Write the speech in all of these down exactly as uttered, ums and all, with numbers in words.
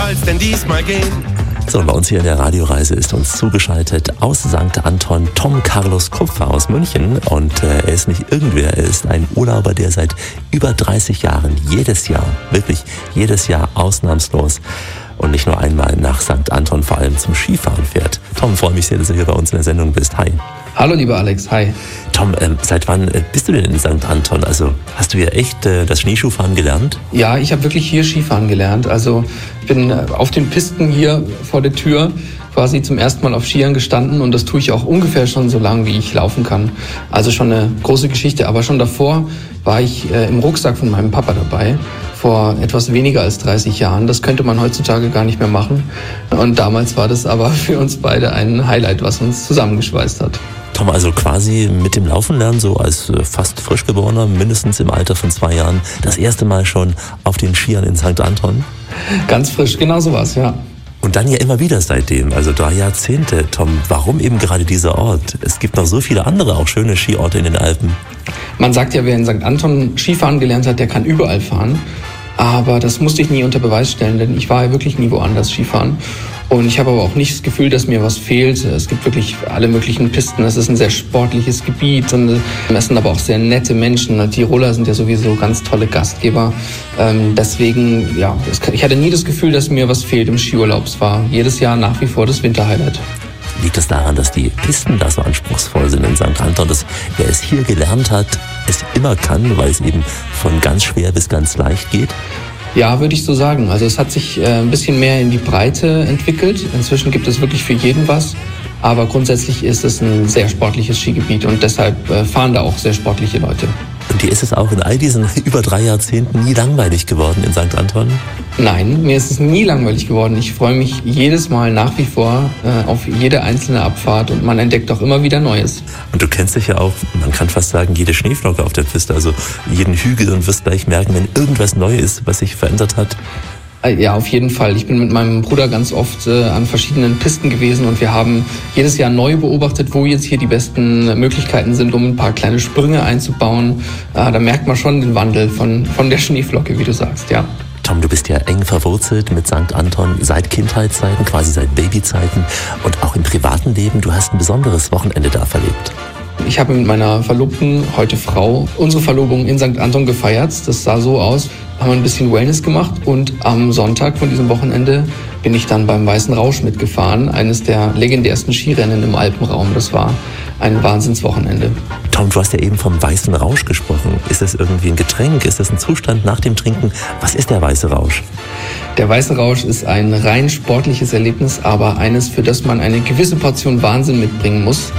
soll's denn diesmal gehen? So, und bei uns hier in der Radioreise ist uns zugeschaltet aus Sankt Anton Tom Carlos Kupfer aus München. Und äh, er ist nicht irgendwer, er ist ein Urlauber, der seit über dreißig Jahren jedes Jahr, wirklich jedes Jahr ausnahmslos und nicht nur einmal nach Sankt Anton vor allem zum Skifahren fährt. Tom, freue mich sehr, dass du hier bei uns in der Sendung bist. Hi. Hallo lieber Alex, hi. Tom, ähm, seit wann äh, bist du denn in Sankt Anton? Also hast du hier echt äh, das Schneeschuhfahren gelernt? Ja, ich habe wirklich hier Skifahren gelernt. Also ich bin äh, auf den Pisten hier vor der Tür quasi zum ersten Mal auf Skiern gestanden und das tue ich auch ungefähr schon so lange, wie ich laufen kann. Also schon eine große Geschichte, aber schon davor war ich äh, im Rucksack von meinem Papa dabei. Vor etwas weniger als dreißig Jahren. Das könnte man heutzutage gar nicht mehr machen. Und damals war das aber für uns beide ein Highlight, was uns zusammengeschweißt hat. Tom, also quasi mit dem Laufen lernen, so als fast Frischgeborener, mindestens im Alter von zwei Jahren, das erste Mal schon auf den Skiern in Sankt Anton? Ganz frisch, genau so was, ja. Und dann ja immer wieder seitdem, also drei Jahrzehnte. Tom, warum eben gerade dieser Ort? Es gibt noch so viele andere, auch schöne Skiorte in den Alpen. Man sagt ja, wer in Sankt Anton Skifahren gelernt hat, der kann überall fahren. Aber das musste ich nie unter Beweis stellen, denn ich war ja wirklich nie woanders Skifahren. Und ich habe aber auch nicht das Gefühl, dass mir was fehlt. Es gibt wirklich alle möglichen Pisten. Es ist ein sehr sportliches Gebiet und es sind aber auch sehr nette Menschen. Die Tiroler sind ja sowieso ganz tolle Gastgeber. Ähm, deswegen, ja, ich hatte nie das Gefühl, dass mir was fehlt im Skiurlaub. Es war jedes Jahr nach wie vor das Winterhighlight. Liegt es daran, dass die Pisten da so anspruchsvoll sind in Sankt Anton, dass wer es hier gelernt hat, es immer kann, weil es eben von ganz schwer bis ganz leicht geht? Ja, würde ich so sagen. Also es hat sich äh, ein bisschen mehr in die Breite entwickelt. Inzwischen gibt es wirklich für jeden was. Aber grundsätzlich ist es ein sehr sportliches Skigebiet und deshalb äh, fahren da auch sehr sportliche Leute. Und dir ist es auch in all diesen über drei Jahrzehnten nie langweilig geworden in Sankt Anton? Nein, mir ist es nie langweilig geworden. Ich freue mich jedes Mal nach wie vor äh, auf jede einzelne Abfahrt und man entdeckt auch immer wieder Neues. Und du kennst dich ja auch, man kann fast sagen, jede Schneeflocke auf der Piste, also jeden Hügel und wirst gleich merken, wenn irgendwas neu ist, was sich verändert hat. Ja, auf jeden Fall. Ich bin mit meinem Bruder ganz oft äh, an verschiedenen Pisten gewesen und wir haben jedes Jahr neu beobachtet, wo jetzt hier die besten Möglichkeiten sind, um ein paar kleine Sprünge einzubauen. Äh, da merkt man schon den Wandel von, von der Schneeflocke, wie du sagst, ja. Tom, du bist ja eng verwurzelt mit Sankt Anton seit Kindheitszeiten, quasi seit Babyzeiten und auch im privaten Leben. Du hast ein besonderes Wochenende da verlebt. Ich habe mit meiner Verlobten, heute Frau, unsere Verlobung in Sankt Anton gefeiert. Das sah so aus. Haben ein bisschen Wellness gemacht und am Sonntag von diesem Wochenende bin ich dann beim Weißen Rausch mitgefahren. Eines der legendärsten Skirennen im Alpenraum. Das war ein Wahnsinnswochenende. Tom, du hast ja eben vom Weißen Rausch gesprochen. Ist das irgendwie ein Getränk? Ist das ein Zustand nach dem Trinken? Was ist der Weiße Rausch? Der Weiße Rausch ist ein rein sportliches Erlebnis, aber eines, für das man eine gewisse Portion Wahnsinn mitbringen muss.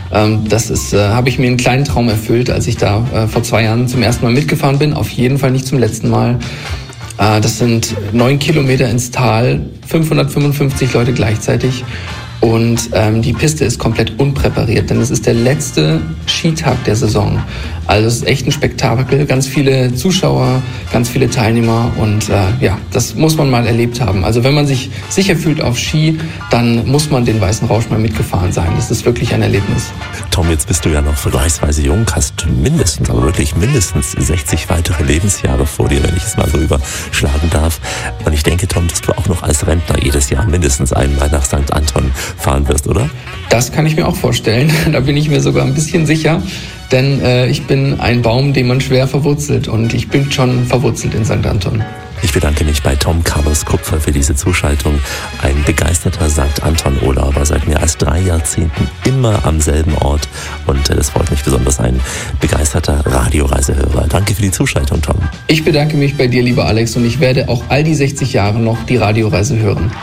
Das ist, äh, habe ich mir einen kleinen Traum erfüllt, als ich da äh, vor zwei Jahren zum ersten Mal mitgefahren bin. Auf jeden Fall nicht zum letzten Mal. Äh, das sind neun Kilometer ins Tal, fünfhundertfünfundfünfzig Leute gleichzeitig. Und ähm, die Piste ist komplett unpräpariert, denn es ist der letzte Skitag der Saison. Also es ist echt ein Spektakel, ganz viele Zuschauer, ganz viele Teilnehmer und äh, ja, das muss man mal erlebt haben. Also wenn man sich sicher fühlt auf Ski, dann muss man den Weißen Rausch mal mitgefahren sein. Das ist wirklich ein Erlebnis. Tom, jetzt bist du ja noch vergleichsweise jung, hast mindestens, aber wirklich mindestens sechzig weitere Lebensjahre vor dir, wenn ich es mal so überschlagen darf. Und ich denke, Tom, dass du auch noch als Rentner jedes Jahr mindestens einmal nach Sankt Anton fahren wirst, oder? Das kann ich mir auch vorstellen. Da bin ich mir sogar ein bisschen sicher. Denn äh, ich bin ein Baum, den man schwer verwurzelt. Und ich bin schon verwurzelt in Sankt Anton. Ich bedanke mich bei Tom Carlos Kupfer für diese Zuschaltung. Ein begeisterter Sankt Anton-Urlauber seit mehr als drei Jahrzehnten immer am selben Ort. Und äh, das freut mich besonders, ein begeisterter Radioreisehörer. Danke für die Zuschaltung, Tom. Ich bedanke mich bei dir, lieber Alex. Und ich werde auch all die sechzig Jahre noch die Radioreise hören.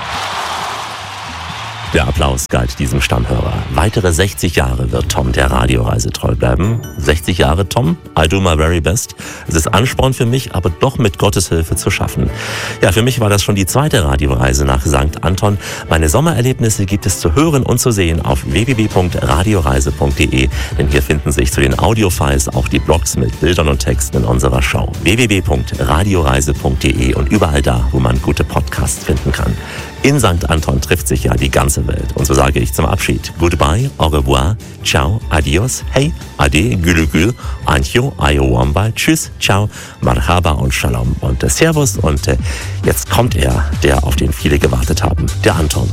Der Applaus galt diesem Stammhörer. Weitere sechzig Jahre wird Tom der Radioreise treu bleiben. sechzig Jahre, Tom, I do my very best. Es ist Ansporn für mich, aber doch mit Gottes Hilfe zu schaffen. Ja, für mich war das schon die zweite Radioreise nach Sankt Anton. Meine Sommererlebnisse gibt es zu hören und zu sehen auf w w w punkt radioreise punkt d e, denn hier finden sich zu den Audiofiles auch die Blogs mit Bildern und Texten in unserer Show. w w w punkt radioreise punkt d e und überall da, wo man gute Podcasts finden kann. In Sankt Anton trifft sich ja die ganze Welt. Und so sage ich zum Abschied Goodbye, au revoir, ciao, adios, hey, ade, gülü gül, ancho, ayowamba, tschüss, ciao, marhaba und shalom und äh, servus. Und äh, jetzt kommt er, der auf den viele gewartet haben, der Anton.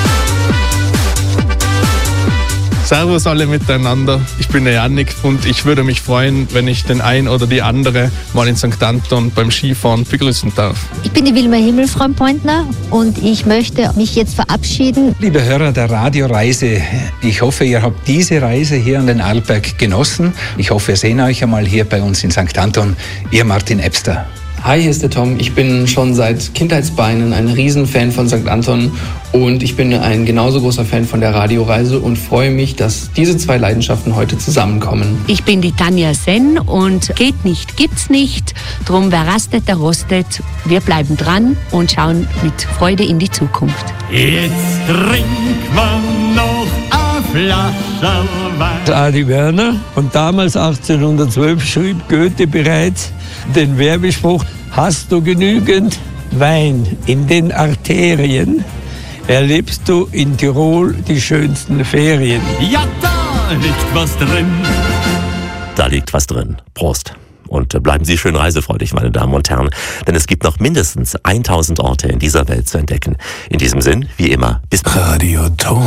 Servus alle miteinander, ich bin der Jannik und ich würde mich freuen, wenn ich den ein oder die andere mal in Sankt Anton beim Skifahren begrüßen darf. Ich bin die Wilma Himmelfreund-Pointner und ich möchte mich jetzt verabschieden. Liebe Hörer der Radioreise, ich hoffe, ihr habt diese Reise hier an den Arlberg genossen. Ich hoffe, wir sehen euch einmal hier bei uns in Sankt Anton. Ihr Martin Ebster. Hi, hier ist der Tom. Ich bin schon seit Kindheitsbeinen ein Riesenfan von Sankt Anton und ich bin ein genauso großer Fan von der Radioreise und freue mich, dass diese zwei Leidenschaften heute zusammenkommen. Ich bin die Tanja Senn und geht nicht, gibt's nicht. Drum, wer rastet, der rostet. Wir bleiben dran und schauen mit Freude in die Zukunft. Jetzt trinkt man noch eine Flasche Wein. Adi Werner und damals achtzehnhundertzwölf schrieb Goethe bereits den Werbespruch: Hast du genügend Wein in den Arterien, erlebst du in Tirol die schönsten Ferien. Ja, da liegt was drin. Da liegt was drin. Prost. Und bleiben Sie schön reisefreudig, meine Damen und Herren, denn es gibt noch mindestens tausend Orte in dieser Welt zu entdecken. In diesem Sinn, wie immer, bis bald. Radio Tom.